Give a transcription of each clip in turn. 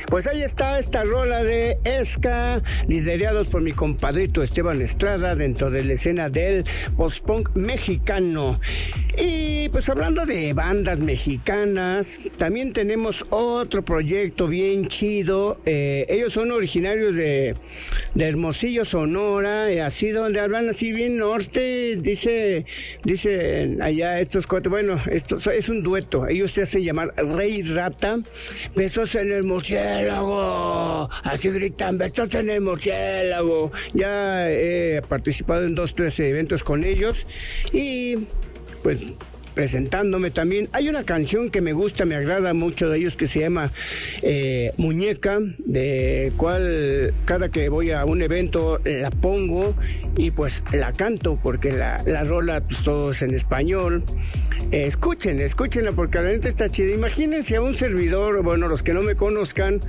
Pues ahí está esta rola de Esca, liderados por mi compadrito Esteban Estrada dentro de la escena del post-punk mexicano. Y pues hablando de bandas mexicanas, también tenemos otro proyecto bien chido. Ellos son originarios de Hermosillo, Sonora, así donde hablan así bien norte, dice allá estos cuatro, bueno, esto es un dueto, ellos se hacen llamar Rey Rata, besos en el murciélago, así gritan, besos en el murciélago. Ya he participado en 2-3 eventos con ellos y pues presentándome también. Hay una canción que me gusta, me agrada mucho de ellos que se llama Muñeca, de cual cada que voy a un evento la pongo y pues la canto porque la rola pues todo es en español. Escúchenla porque la neta está chida. Imagínense a un servidor, bueno, los que no me conozcan,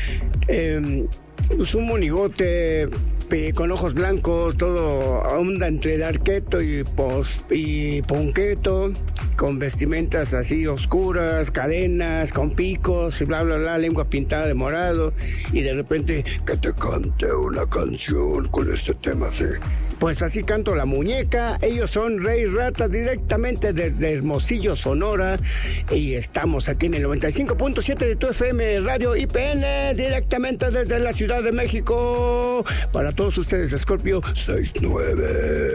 pues un monigote con ojos blancos, todo onda entre darketo y ponqueto, con vestimentas así oscuras, cadenas, con picos y bla bla bla, lengua pintada de morado, y de repente que te cante una canción con este tema así. Pues así canto La Muñeca. Ellos son Rey Rata directamente desde Hermosillo, Sonora, y estamos aquí en el 95.7 de tu FM Radio IPN, directamente desde la Ciudad de México. Para todos ustedes, Scorpio 69.